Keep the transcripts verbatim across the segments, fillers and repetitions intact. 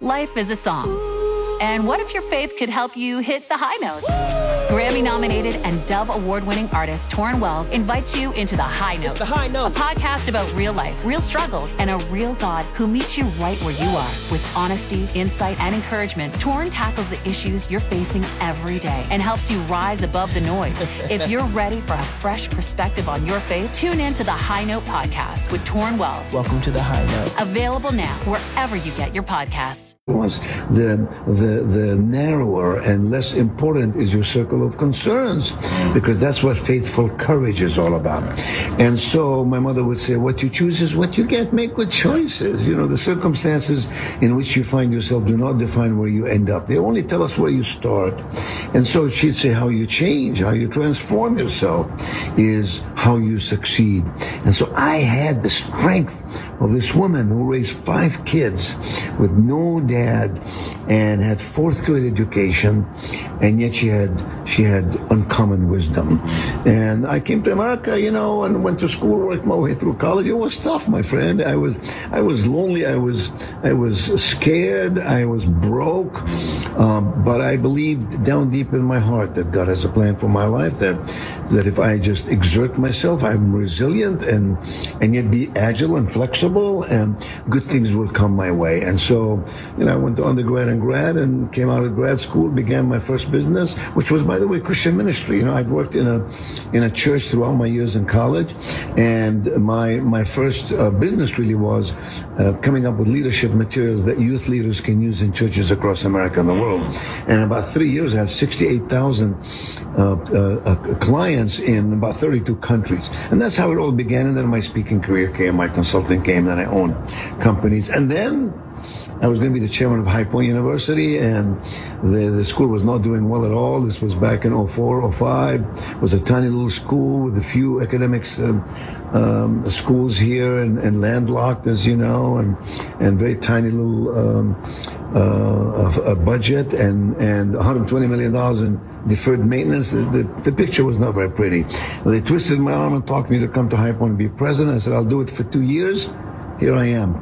Life is a song. And what if your faith could help you hit the high notes? Grammy-nominated and Dove Award-winning artist Torrin Wells invites you into The High Note. It's The High Note. A podcast about real life, real struggles, and a real God who meets you right where you are. With honesty, insight, and encouragement, Torrin tackles the issues you're facing every day and helps you rise above the noise. If you're ready for a fresh perspective on your faith, tune in to The High Note podcast with Torrin Wells. Welcome to The High Note. Available now wherever you get your podcasts. Once the the the narrower and less important is your circle of concerns, because that's what faithful courage is all about. And so my mother would say, what you choose is what you get. Make good choices. You know, the circumstances in which you find yourself do not define where you end up. They only tell us where you start. And so she'd say how you change, how you transform yourself is how you succeed. And so I had the strength of this woman who raised five kids with no dad and had fourth grade education, and yet she had she had uncommon wisdom. And I came to America, you know, and went to school, worked my way through college. It was tough, my friend. I was I was lonely. I was I was scared. I was broke. Um, but I believed down deep in my heart that God has a plan for my life. That that if I just exert myself, I'm resilient and and yet be agile and flexible, and good things will come my way. And so, you know, I went to undergrad and grad, and came out of grad school, began my first business, which was, by the way, Christian ministry. You know, I'd worked in a in a church throughout my years in college, and my my first uh, business really was uh, coming up with leadership materials that youth leaders can use in churches across America and the world. And in about three years, I had sixty-eight thousand uh, uh, uh, clients in about thirty-two countries. And that's how it all began. And then my speaking career came, my consulting came, then I owned companies. And then I was going to be the chairman of High Point University, and the, the school was not doing well at all. This was back in oh four, oh five. It was a tiny little school with a few academics, um, um, schools here, and, and landlocked, as you know, and and very tiny little um, uh, a, a budget, and, and one hundred twenty million dollars in deferred maintenance. The, the, the picture was not very pretty. They twisted my arm and talked me to come to High Point and be president. I said, I'll do it for two years. Here I am,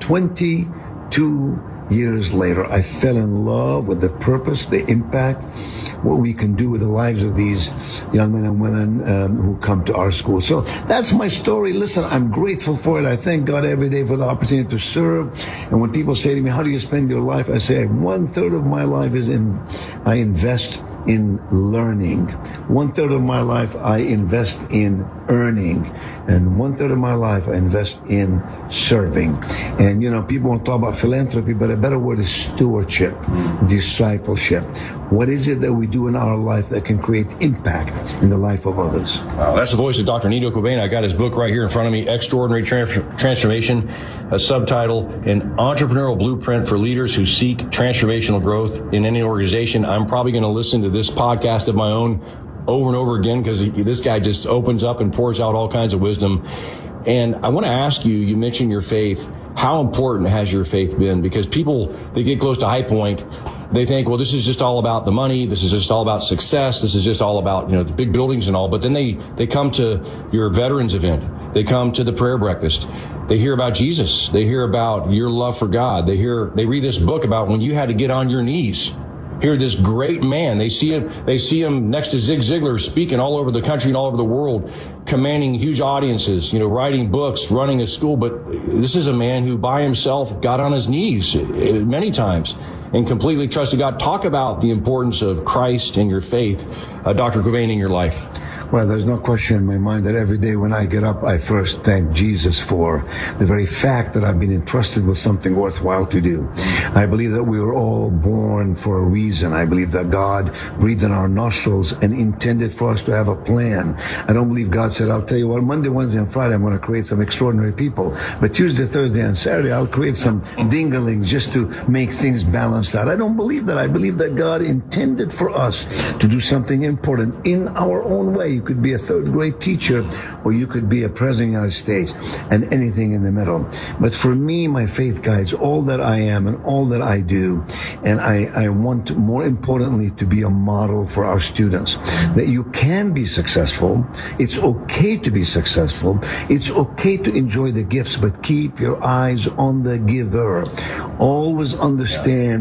twenty-two years later. I fell in love with the purpose, the impact, what we can do with the lives of these young men and women um, who come to our school. So that's my story. Listen, I'm grateful for it. I thank God every day for the opportunity to serve. And when people say to me, how do you spend your life? I say, one third of my life is in, I invest in learning. One third of my life I invest in earning. And one third of my life I invest in serving. And, you know, people won't talk about philanthropy, but a better word is stewardship, discipleship. What is it that we do in our life that can create impact in the life of others? Wow, that's the voice of Doctor Nito Cobain. I got his book right here in front of me, Extraordinary Trans- Transformation, a subtitle, An Entrepreneurial Blueprint for Leaders Who Seek Transformational Growth in Any Organization. I'm probably going to listen to this podcast of my own over and over again, because this guy just opens up and pours out all kinds of wisdom. And I want to ask you, you mentioned your faith. How important has your faith been? Because people, they get close to High Point, they think, well, this is just all about the money. This is just all about success. This is just all about, you know, the big buildings and all. But then they, they come to your veterans event. They come to the prayer breakfast. They hear about Jesus. They hear about your love for God. They hear, they read this book about when you had to get on your knees. Hear this great man. They see him, they see him next to Zig Ziglar speaking all over the country and all over the world, commanding huge audiences, you know, writing books, running a school. But this is a man who by himself got on his knees many times and completely trusted God. Talk about the importance of Christ and your faith, uh, Doctor Cobain, in your life. Well, there's no question in my mind that every day when I get up, I first thank Jesus for the very fact that I've been entrusted with something worthwhile to do. I believe that we were all born for a reason. I believe that God breathed in our nostrils and intended for us to have a plan. I don't believe God said, I'll tell you what, Monday, Wednesday, and Friday, I'm going to create some extraordinary people. But Tuesday, Thursday, and Saturday, I'll create some dinglings just to make things balanced out. I don't believe that. I believe that God intended for us to do something important in our own way. You could be a third grade teacher, or you could be a president of the United States, and anything in the middle. But for me, my faith guides all that I am and all that I do. And I, I want, more importantly, to be a model for our students, that you can be successful. It's okay to be successful. It's okay to enjoy the gifts, but keep your eyes on the giver. Always understand